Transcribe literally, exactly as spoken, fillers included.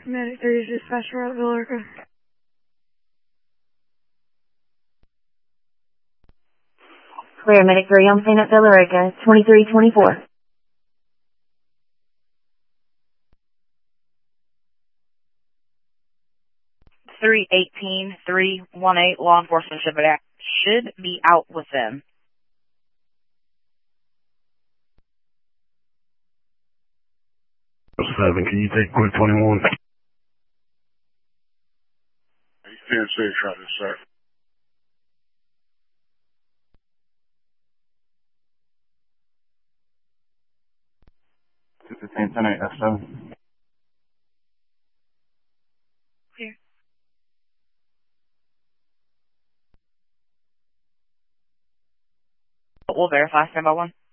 Medic three, dispatcher at Villarica. Clear, Medic three on scene at Villarica, twenty-three twenty-four. three eighteen three eighteen, law enforcement should be, should be out with them. seven, can you take quick twenty-one? He's ten six right this sir. two fifteen, ten eight, F seven. Here. We'll verify, stand by one.